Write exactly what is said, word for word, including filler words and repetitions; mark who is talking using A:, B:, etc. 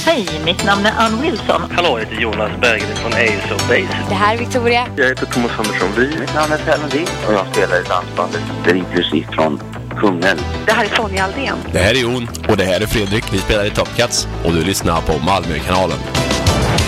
A: Hej, mitt namn är Ann Wilson.
B: Hallå, jag heter Jonas Berggren från Ace of Base.
C: Det här är Victoria.
B: Jag heter Thomas Andersson.
D: Mitt namn är Per Lundin och jag spelar i dansbandet Drivmusik från Kungälv.
C: Det här är Sonja Aldén.
E: Det här är Jon och det här är Fredrik. Vi spelar i Top Cats och du lyssnar på Malmökanalen.